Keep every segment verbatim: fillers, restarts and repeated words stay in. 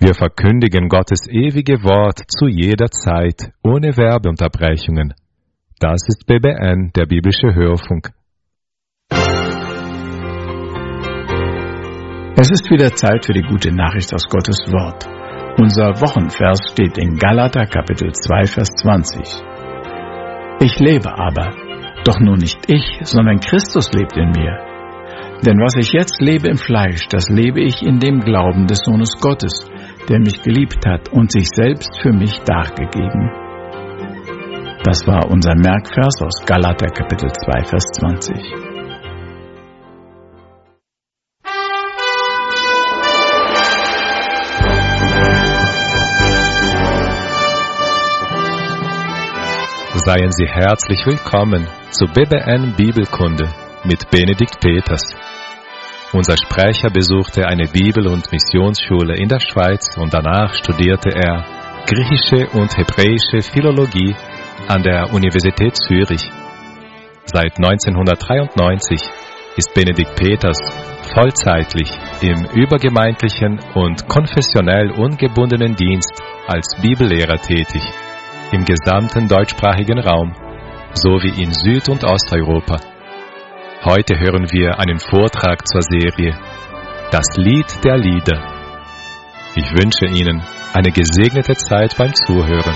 Wir verkündigen Gottes ewige Wort zu jeder Zeit, ohne Werbeunterbrechungen. Das ist B B N, der biblische Hörfunk. Es ist wieder Zeit für die gute Nachricht aus Gottes Wort. Unser Wochenvers steht in Galater Kapitel zwei, Vers zwanzig. Ich lebe aber, doch nun nicht ich, sondern Christus lebt in mir. Denn was ich jetzt lebe im Fleisch, das lebe ich in dem Glauben des Sohnes Gottes, der mich geliebt hat und sich selbst für mich dargegeben. Das war unser Merkvers aus Galater Kapitel zwei, Vers zwanzig. Seien Sie herzlich willkommen zu B B N Bibelkunde mit Benedikt Peters. Unser Sprecher besuchte eine Bibel- und Missionsschule in der Schweiz und danach studierte er griechische und hebräische Philologie an der Universität Zürich. Seit neunzehnhundertdreiundneunzig ist Benedikt Peters vollzeitlich im übergemeindlichen und konfessionell ungebundenen Dienst als Bibellehrer tätig, im gesamten deutschsprachigen Raum sowie in Süd- und Osteuropa. Heute hören wir einen Vortrag zur Serie Das Lied der Lieder. Ich wünsche Ihnen eine gesegnete Zeit beim Zuhören.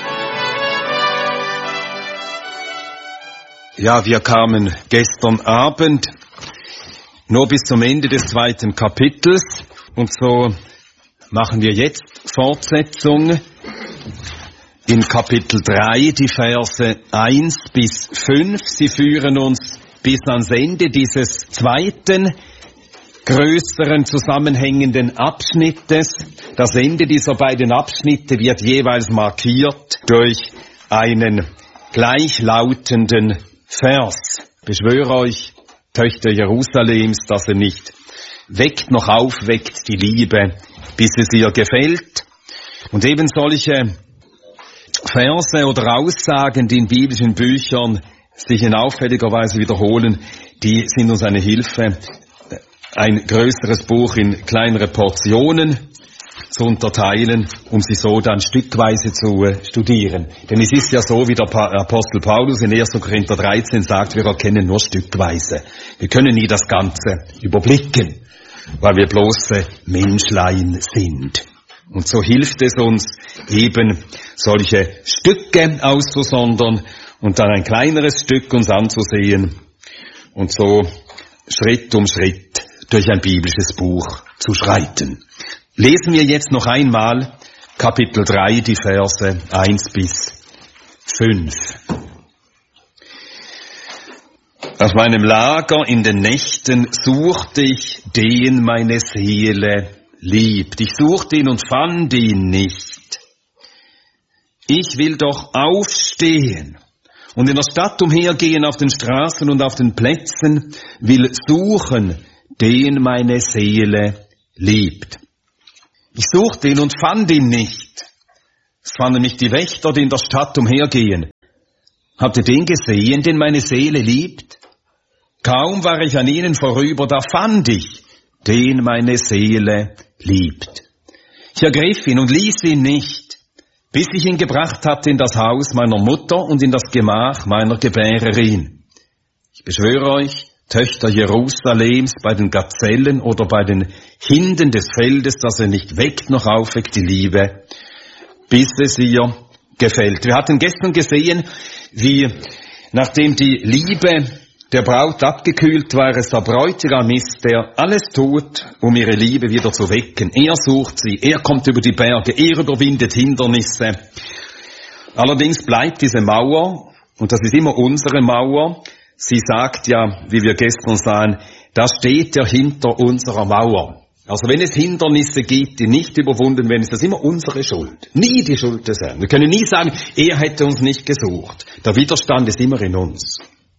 Ja, wir kamen gestern Abend nur bis zum Ende des zweiten Kapitels und so machen wir jetzt Fortsetzung in Kapitel drei, die Verse eins bis fünf. Sie führen uns bis ans Ende dieses zweiten, größeren, zusammenhängenden Abschnittes. Das Ende dieser beiden Abschnitte wird jeweils markiert durch einen gleichlautenden Vers. Ich beschwöre euch, Töchter Jerusalems, dass ihr nicht weckt noch aufweckt die Liebe, bis es ihr gefällt. Und eben solche Verse oder Aussagen, die in biblischen Büchern sich in auffälliger Weise wiederholen, die sind uns eine Hilfe, ein größeres Buch in kleinere Portionen zu unterteilen, um sie so dann stückweise zu äh, studieren. Denn es ist ja so, wie der pa- Apostel Paulus in erster Korinther dreizehn sagt, wir erkennen nur stückweise. Wir können nie das Ganze überblicken, weil wir bloße Menschlein sind. Und so hilft es uns eben, solche Stücke auszusondern und dann ein kleineres Stück uns anzusehen und so Schritt um Schritt durch ein biblisches Buch zu schreiten. Lesen wir jetzt noch einmal Kapitel drei, die Verse eins bis fünf. Auf meinem Lager in den Nächten suchte ich den meine Seele liebt. Ich suchte ihn und fand ihn nicht. Ich will doch aufstehen und in der Stadt umhergehen, auf den Straßen und auf den Plätzen, will suchen, den meine Seele liebt. Ich suchte ihn und fand ihn nicht. Es fanden mich die Wächter, die in der Stadt umhergehen. Habt ihr den gesehen, den meine Seele liebt? Kaum war ich an ihnen vorüber, da fand ich, den meine Seele liebt. Ich ergriff ihn und ließ ihn nicht, bis ich ihn gebracht hatte in das Haus meiner Mutter und in das Gemach meiner Gebärerin. Ich beschwöre euch, Töchter Jerusalems, bei den Gazellen oder bei den Hinden des Feldes, dass er nicht weckt noch aufweckt die Liebe, bis es ihr gefällt. Wir hatten gestern gesehen, wie nachdem die Liebe der Braut abgekühlt war, es der Bräutigam ist, der alles tut, um ihre Liebe wieder zu wecken. Er sucht sie, er kommt über die Berge, er überwindet Hindernisse. Allerdings bleibt diese Mauer, und das ist immer unsere Mauer, sie sagt ja, wie wir gestern sahen, da steht er hinter unserer Mauer. Also wenn es Hindernisse gibt, die nicht überwunden werden, ist das immer unsere Schuld. Nie die Schuld des Herrn. Wir können nie sagen, er hätte uns nicht gesucht. Der Widerstand ist immer in uns.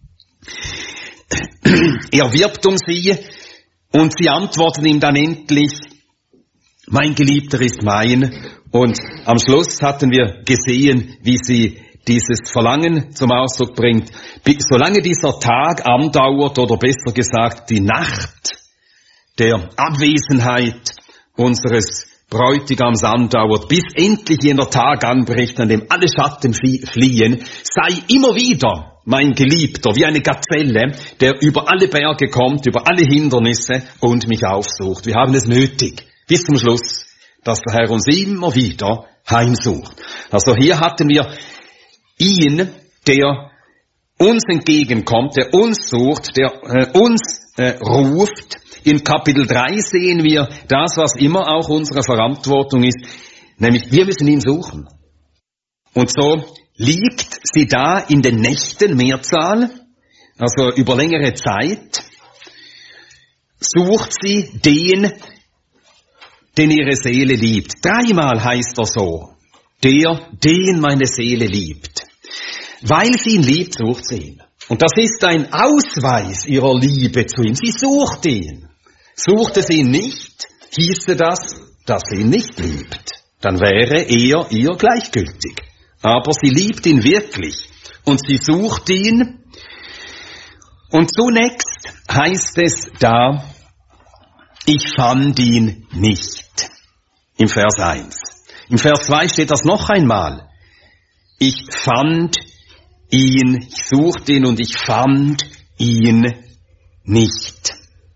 Er wirbt um sie und sie antworten ihm dann endlich, mein Geliebter ist mein. Und am Schluss hatten wir gesehen, wie sie dieses Verlangen zum Ausdruck bringt. Solange dieser Tag andauert, oder besser gesagt die Nacht der Abwesenheit unseres Bräutigams andauert, bis endlich jener Tag anbricht, an dem alle Schatten fliehen, sei immer wieder mein Geliebter, wie eine Gazelle, der über alle Berge kommt, über alle Hindernisse und mich aufsucht. Wir haben es nötig, bis zum Schluss, dass der Herr uns immer wieder heimsucht. Also hier hatten wir ihn, der uns entgegenkommt, der uns sucht, der äh, uns äh, ruft. In Kapitel drei sehen wir das, was immer auch unsere Verantwortung ist, nämlich wir müssen ihn suchen. Und so liegt sie da in den Nächten, Mehrzahl, also über längere Zeit, sucht sie den, den ihre Seele liebt. Dreimal heißt er so, der, den meine Seele liebt. Weil sie ihn liebt, sucht sie ihn. Und das ist ein Ausweis ihrer Liebe zu ihm. Sie sucht ihn. Suchte sie ihn nicht, hieße das, dass sie ihn nicht liebt. Dann wäre er ihr gleichgültig. Aber sie liebt ihn wirklich. Und sie sucht ihn. Und zunächst heißt es da, ich fand ihn nicht. Im Vers eins. Im Vers zwei steht das noch einmal. Ich fand ihn, ich suchte ihn und ich fand ihn nicht.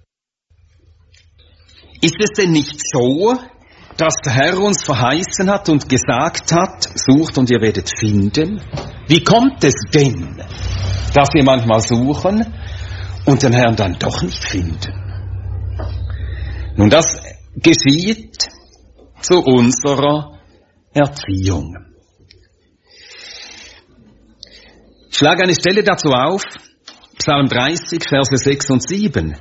Ist es denn nicht so, dass der Herr uns verheißen hat und gesagt hat, sucht und ihr werdet finden? Wie kommt es denn, dass wir manchmal suchen und den Herrn dann doch nicht finden? Nun, das geschieht zu unserer Erziehung. Ich schlage eine Stelle dazu auf, Psalm dreißig, Verse sechs und sieben.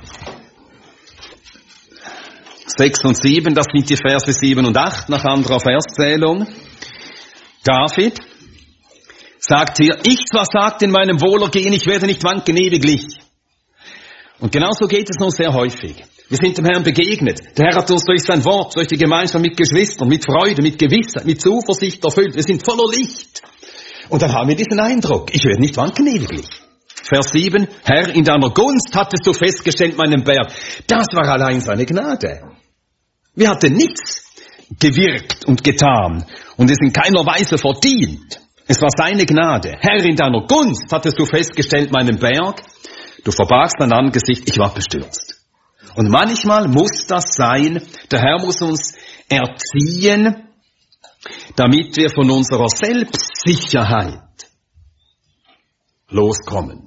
sechs und sieben, das sind die Verse sieben und acht nach anderer Verszählung. David sagt hier, ich zwar sagt in meinem Wohlergehen, ich werde nicht wanken ewiglich. Und genauso geht es uns sehr häufig. Wir sind dem Herrn begegnet. Der Herr hat uns durch sein Wort, durch die Gemeinschaft mit Geschwistern, mit Freude, mit Gewissheit, mit Zuversicht erfüllt. Wir sind voller Licht. Und dann haben wir diesen Eindruck, ich werde nicht wanken ewiglich. Vers sieben, Herr, in deiner Gunst hattest du festgestellt meinen Berg. Das war allein seine Gnade. Wir hatten nichts gewirkt und getan und es in keiner Weise verdient. Es war seine Gnade. Herr, in deiner Gunst hattest du festgestellt meinen Berg. Du verbargst dein Angesicht, ich war bestürzt. Und manchmal muss das sein, der Herr muss uns erziehen, damit wir von unserer Selbstsicherheit loskommen.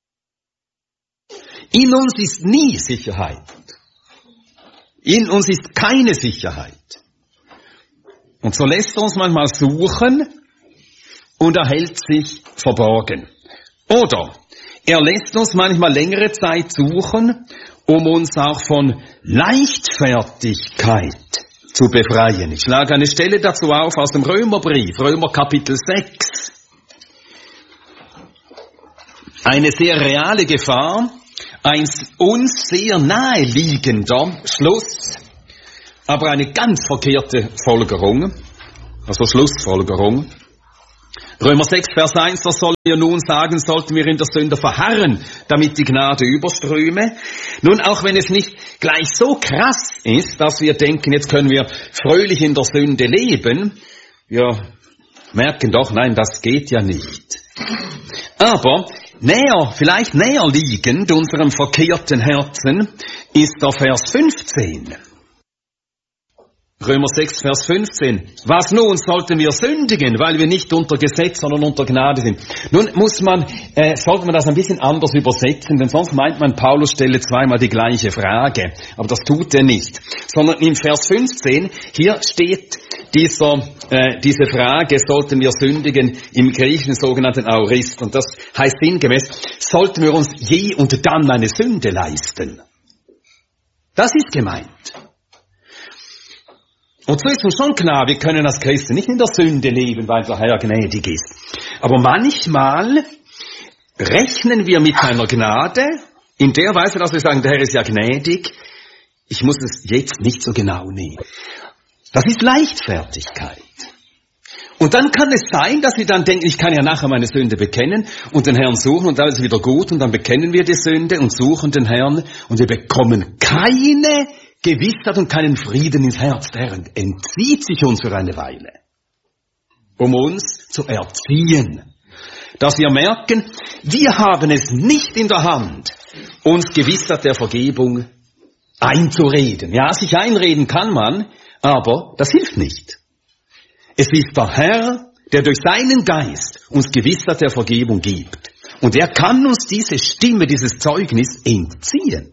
In uns ist nie Sicherheit. In uns ist keine Sicherheit. Und so lässt er uns manchmal suchen und er hält sich verborgen. Oder er lässt uns manchmal längere Zeit suchen, um uns auch von Leichtfertigkeit zu befreien. Ich schlage eine Stelle dazu auf aus dem Römerbrief, Römer Kapitel sechs. Eine sehr reale Gefahr, ein uns sehr naheliegender Schluss, aber eine ganz verkehrte Folgerung, also Schlussfolgerung. Römer sechs, Vers eins, was sollen wir nun sagen, sollten wir in der Sünde verharren, damit die Gnade überströme? Nun, auch wenn es nicht gleich so krass ist, dass wir denken, jetzt können wir fröhlich in der Sünde leben, wir merken doch, nein, das geht ja nicht. Aber näher, vielleicht näher liegend unserem verkehrten Herzen ist der Vers fünfzehn. Römer sechs, Vers fünfzehn. Was nun, sollten wir sündigen, weil wir nicht unter Gesetz, sondern unter Gnade sind? Nun muss man, äh, sollte man das ein bisschen anders übersetzen, denn sonst meint man, Paulus stelle zweimal die gleiche Frage. Aber das tut er nicht. Sondern im Vers fünfzehn, hier steht dieser, äh, diese Frage, sollten wir sündigen, im Griechischen sogenannten Aorist. Und das heißt sinngemäß, sollten wir uns je und dann eine Sünde leisten? Das ist gemeint. Und so ist uns schon klar, wir können als Christen nicht in der Sünde leben, weil der Herr gnädig ist. Aber manchmal rechnen wir mit seiner Gnade in der Weise, dass wir sagen, der Herr ist ja gnädig, ich muss es jetzt nicht so genau nehmen. Das ist Leichtfertigkeit. Und dann kann es sein, dass wir dann denken, ich kann ja nachher meine Sünde bekennen und den Herrn suchen und dann ist es wieder gut und dann bekennen wir die Sünde und suchen den Herrn und wir bekommen keine Gewissheit und keinen Frieden ins Herz. Der Herr entzieht sich uns für eine Weile, um uns zu erziehen. Dass wir merken, wir haben es nicht in der Hand, uns Gewissheit der Vergebung einzureden. Ja, sich einreden kann man, aber das hilft nicht. Es ist der Herr, der durch seinen Geist uns Gewissheit der Vergebung gibt. Und er kann uns diese Stimme, dieses Zeugnis entziehen,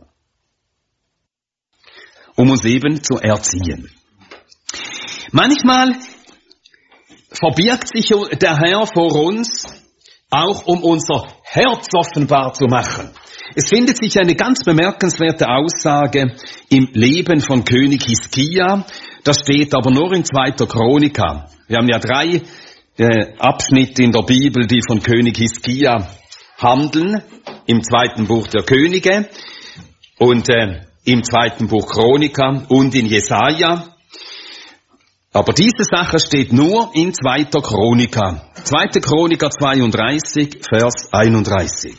um uns eben zu erziehen. Manchmal verbirgt sich der Herr vor uns, auch um unser Herz offenbar zu machen. Es findet sich eine ganz bemerkenswerte Aussage im Leben von König Hiskia. Das steht aber nur in zweiter Chronika. Wir haben ja drei äh, Abschnitte in der Bibel, die von König Hiskia handeln. Im zweiten Buch der Könige und äh, im zweiten Buch Chronika und in Jesaja. Aber diese Sache steht nur in zweiter Chronika. zweite Chronika zweiunddreißig, Vers einunddreißig.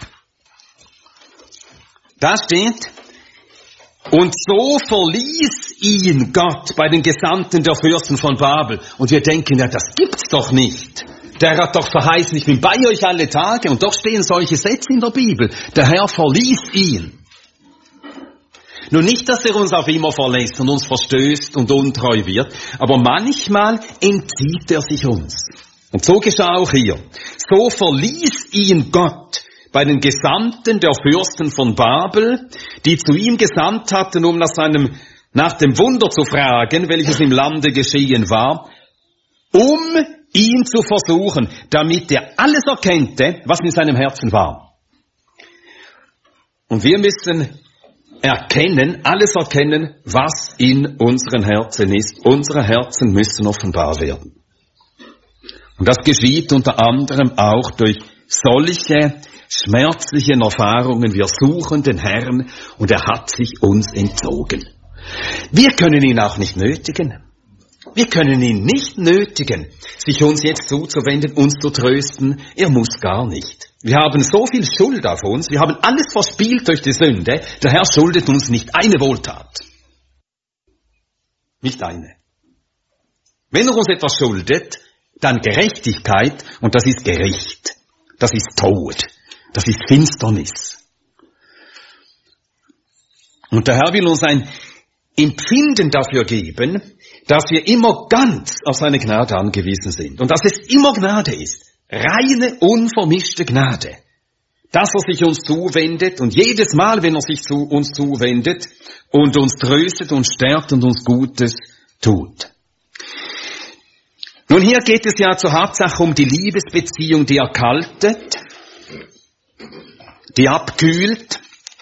Da steht: Und so verließ ihn Gott bei den Gesandten der Fürsten von Babel. Und wir denken, ja, das gibt's doch nicht. Der hat doch verheißen, ich bin bei euch alle Tage. Und doch stehen solche Sätze in der Bibel. Der Herr verließ ihn. Nun nicht, dass er uns auf immer verlässt und uns verstößt und untreu wird, aber manchmal entzieht er sich uns. Und so geschah auch hier. So verließ ihn Gott bei den Gesandten der Fürsten von Babel, die zu ihm gesandt hatten, um nach seinem, nach dem Wunder zu fragen, welches im Lande geschehen war, um ihn zu versuchen, damit er alles erkennte, was in seinem Herzen war. Und wir müssen erkennen, alles erkennen, was in unseren Herzen ist. Unsere Herzen müssen offenbar werden. Und das geschieht unter anderem auch durch solche schmerzlichen Erfahrungen. Wir suchen den Herrn und er hat sich uns entzogen. Wir können ihn auch nicht nötigen. Wir können ihn nicht nötigen, sich uns jetzt zuzuwenden, uns zu trösten. Er muss gar nicht. Wir haben so viel Schuld auf uns, wir haben alles verspielt durch die Sünde. Der Herr schuldet uns nicht eine Wohltat. Nicht eine. Wenn er uns etwas schuldet, dann Gerechtigkeit, und das ist Gericht. Das ist Tod. Das ist Finsternis. Und der Herr will uns ein Empfinden dafür geben, dass wir immer ganz auf seine Gnade angewiesen sind. Und dass es immer Gnade ist. Reine, unvermischte Gnade. Dass er sich uns zuwendet und jedes Mal, wenn er sich zu uns zuwendet und uns tröstet und stärkt und uns Gutes tut. Nun, hier geht es ja zur Hauptsache um die Liebesbeziehung, die erkaltet, die abkühlt.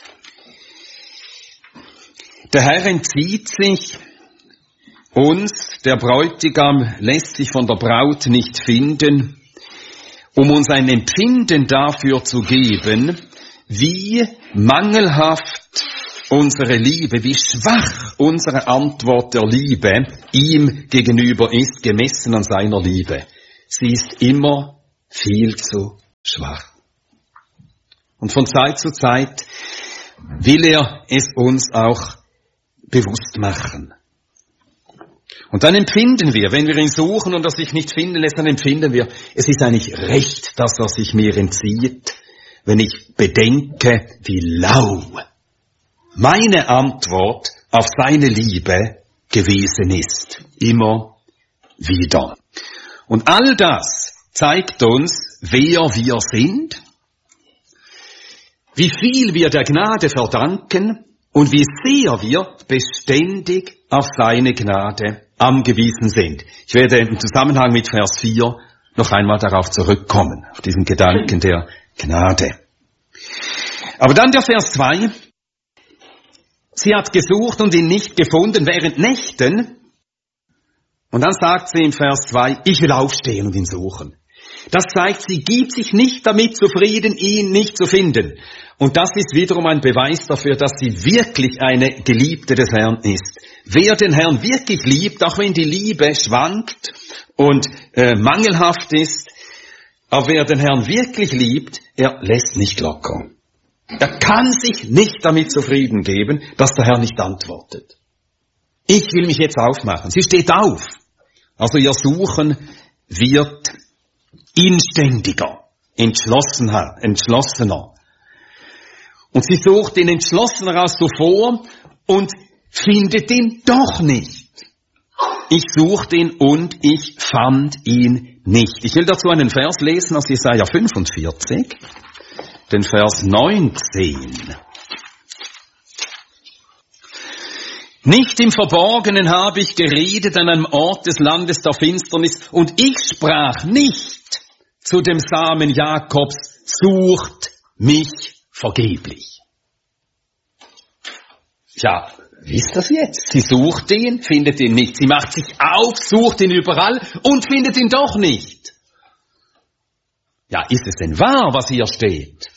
Der Herr entzieht sich uns, der Bräutigam lässt sich von der Braut nicht finden, um uns ein Empfinden dafür zu geben, wie mangelhaft unsere Liebe, wie schwach unsere Antwort der Liebe ihm gegenüber ist, gemessen an seiner Liebe. Sie ist immer viel zu schwach. Und von Zeit zu Zeit will er es uns auch bewusst machen. Und dann empfinden wir, wenn wir ihn suchen und er sich nicht finden lässt, dann empfinden wir, es ist eigentlich recht, dass er sich mir entzieht, wenn ich bedenke, wie lau meine Antwort auf seine Liebe gewesen ist. Immer wieder. Und all das zeigt uns, wer wir sind, wie viel wir der Gnade verdanken und wie sehr wir beständig auf seine Gnade angewiesen sind. Ich werde im Zusammenhang mit Vers vier noch einmal darauf zurückkommen, auf diesen Gedanken der Gnade. Aber dann der Vers zwei. Sie hat gesucht und ihn nicht gefunden während Nächten. Und dann sagt sie im Vers zwei, ich will aufstehen und ihn suchen. Das zeigt, sie gibt sich nicht damit zufrieden, ihn nicht zu finden. Und das ist wiederum ein Beweis dafür, dass sie wirklich eine Geliebte des Herrn ist. Wer den Herrn wirklich liebt, auch wenn die Liebe schwankt und äh, mangelhaft ist, aber wer den Herrn wirklich liebt, er lässt nicht locker. Er kann sich nicht damit zufrieden geben, dass der Herr nicht antwortet. Ich will mich jetzt aufmachen. Sie steht auf. Also ihr Suchen wird inständiger, entschlossener, entschlossener. Und sie sucht ihn entschlossener als zuvor und findet ihn doch nicht. Ich suchte ihn und ich fand ihn nicht. Ich will dazu einen Vers lesen aus Jesaja fünfundvierzig, den Vers neunzehn. Nicht im Verborgenen habe ich geredet an einem Ort des Landes der Finsternis, und ich sprach nicht zu dem Samen Jakobs, sucht mich vergeblich. Ja, wie ist das jetzt? Sie sucht ihn, findet ihn nicht. Sie macht sich auf, sucht ihn überall und findet ihn doch nicht. Ja, ist es denn wahr, was hier steht?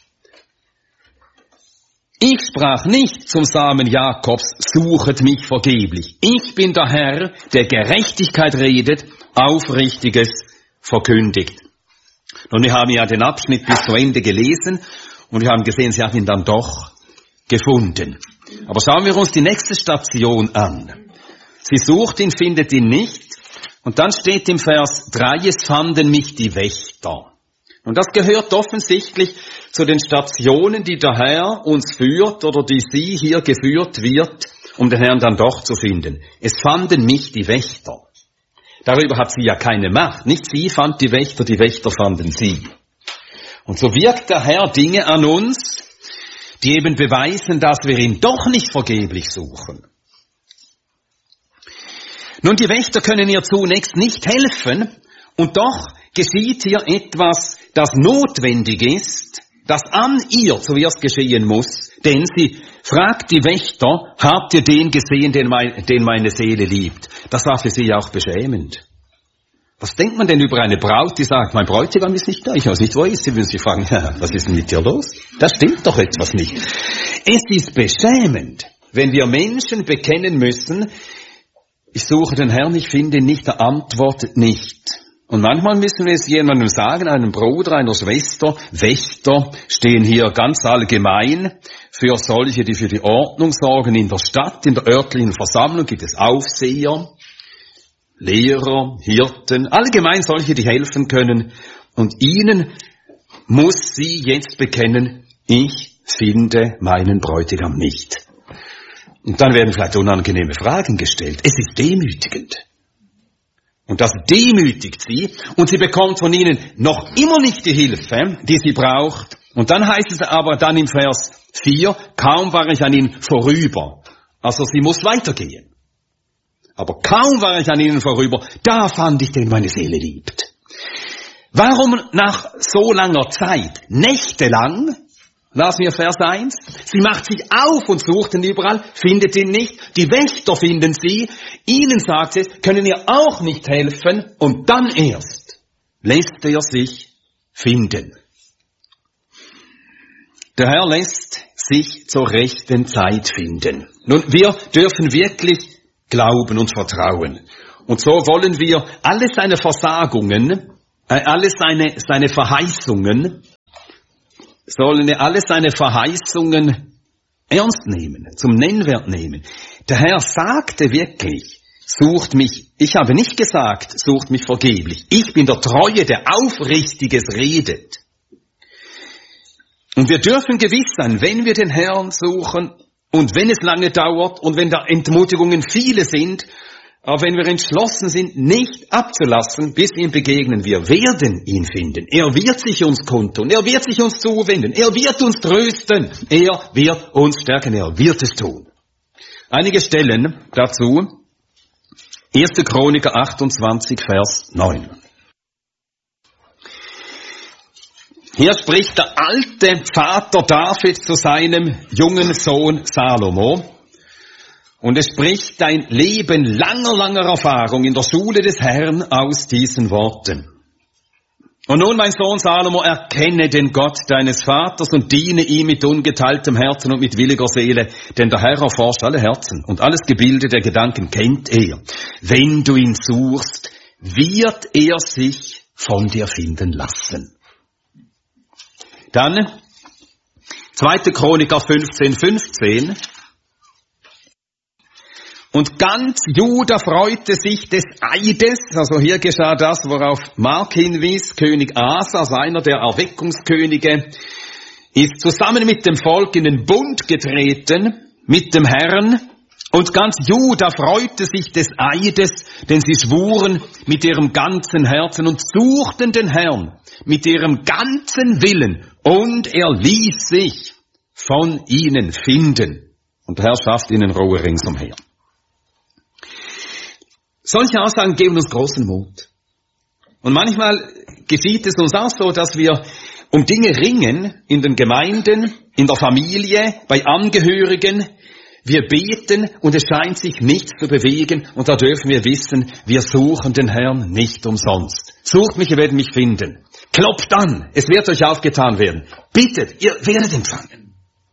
Ich sprach nicht zum Samen Jakobs, suchet mich vergeblich. Ich bin der Herr, der Gerechtigkeit redet, Aufrichtiges verkündigt. Und wir haben ja den Abschnitt bis zu Ende gelesen und wir haben gesehen, sie hat ihn dann doch gefunden. Aber schauen wir uns die nächste Station an. Sie sucht ihn, findet ihn nicht. Und dann steht im Vers drei, es fanden mich die Wächter. Und das gehört offensichtlich zu den Stationen, die der Herr uns führt oder die sie hier geführt wird, um den Herrn dann doch zu finden. Es fanden mich die Wächter. Darüber hat sie ja keine Macht. Nicht sie fand die Wächter, die Wächter fanden sie. Und so wirkt der Herr Dinge an uns, die eben beweisen, dass wir ihn doch nicht vergeblich suchen. Nun, die Wächter können ihr zunächst nicht helfen, und doch geschieht hier etwas, das notwendig ist, das an ihr zuerst geschehen muss, denn sie fragt die Wächter, habt ihr den gesehen, den, mein, den meine Seele liebt? Das war für sie auch beschämend. Was denkt man denn über eine Braut, die sagt, mein Bräutigam ist nicht da, ich weiß nicht, wo er ist? Sie würden sich fragen, ja, was ist denn mit dir los? Da stimmt doch etwas nicht. Es ist beschämend, wenn wir Menschen bekennen müssen, ich suche den Herrn, ich finde ihn nicht, er antwortet nicht. Und manchmal müssen wir es jemandem sagen, einem Bruder, einer Schwester, Wächter stehen hier ganz allgemein für solche, die für die Ordnung sorgen in der Stadt, in der örtlichen Versammlung gibt es Aufseher, Lehrer, Hirten, allgemein solche, die helfen können. Und ihnen muss sie jetzt bekennen, ich finde meinen Bräutigam nicht. Und dann werden vielleicht unangenehme Fragen gestellt. Es ist demütigend. Und das demütigt sie, und sie bekommt von ihnen noch immer nicht die Hilfe, die sie braucht. Und dann heißt es aber dann im Vers vier, kaum war ich an ihnen vorüber. Also sie muss weitergehen. Aber kaum war ich an ihnen vorüber, da fand ich, den meine Seele liebt. Warum nach so langer Zeit, nächtelang, las mir Vers eins, sie macht sich auf und sucht ihn überall, findet ihn nicht, die Wächter finden sie, ihnen sagt sie, können ihr auch nicht helfen, und dann erst lässt er sich finden. Der Herr lässt sich zur rechten Zeit finden. Nun, wir dürfen wirklich glauben und vertrauen. Und so wollen wir alle seine Versagungen, äh, alle seine, seine Verheißungen, sollen wir alle seine Verheißungen ernst nehmen, zum Nennwert nehmen. Der Herr sagte wirklich, sucht mich, ich habe nicht gesagt, sucht mich vergeblich. Ich bin der Treue, der Aufrichtiges redet. Und wir dürfen gewiss sein, wenn wir den Herrn suchen und wenn es lange dauert und wenn da Entmutigungen viele sind, aber wenn wir entschlossen sind, nicht abzulassen, bis ihm begegnen, wir werden ihn finden. Er wird sich uns kundtun, er wird sich uns zuwenden, er wird uns trösten, er wird uns stärken, er wird es tun. Einige Stellen dazu, erste Chroniker achtundzwanzig, Vers neun. Hier spricht der alte Vater David zu seinem jungen Sohn Salomo. Und es spricht ein Leben langer, langer Erfahrung in der Schule des Herrn aus diesen Worten. Und nun, mein Sohn Salomo, erkenne den Gott deines Vaters und diene ihm mit ungeteiltem Herzen und mit williger Seele, denn der Herr erforscht alle Herzen und alles Gebilde der Gedanken kennt er. Wenn du ihn suchst, wird er sich von dir finden lassen. Dann zweiter Chroniker fünfzehn, fünfzehn. Und ganz Juda freute sich des Eides, also hier geschah das, worauf Mark hinwies, König Asa, einer der Erweckungskönige, ist zusammen mit dem Volk in den Bund getreten, mit dem Herrn, und ganz Juda freute sich des Eides, denn sie schwuren mit ihrem ganzen Herzen und suchten den Herrn mit ihrem ganzen Willen, und er ließ sich von ihnen finden. Und der Herr schafft ihnen Ruhe ringsumher. Solche Aussagen geben uns großen Mut. Und manchmal geschieht es uns auch so, dass wir um Dinge ringen in den Gemeinden, in der Familie, bei Angehörigen. Wir beten und es scheint sich nichts zu bewegen, und da dürfen wir wissen, wir suchen den Herrn nicht umsonst. Sucht mich, ihr werdet mich finden. Klopft an, es wird euch aufgetan werden. Bittet, ihr werdet empfangen.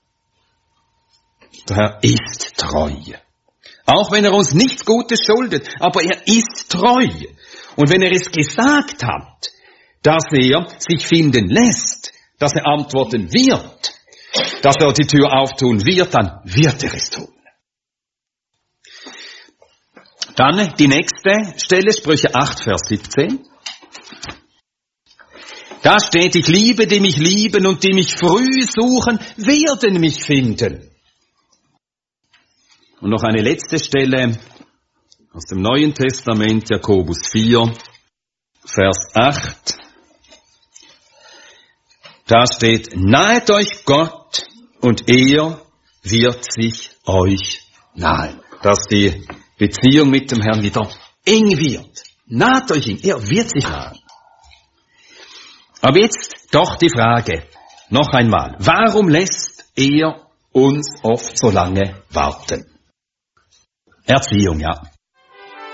Der Herr ist treu. Auch wenn er uns nichts Gutes schuldet, aber er ist treu. Und wenn er es gesagt hat, dass er sich finden lässt, dass er antworten wird, dass er die Tür auftun wird, dann wird er es tun. Dann die nächste Stelle, Sprüche acht, Vers siebzehn. Da steht, ich liebe, die mich lieben und die mich früh suchen, werden mich finden. Und noch eine letzte Stelle aus dem Neuen Testament, Jakobus vier, Vers acht. Da steht, nahet euch Gott und er wird sich euch nahen. Dass die Beziehung mit dem Herrn wieder eng wird. Naht euch ihn, er wird sich nahen. Aber jetzt doch die Frage, noch einmal, warum lässt er uns oft so lange warten? Erziehung, ja.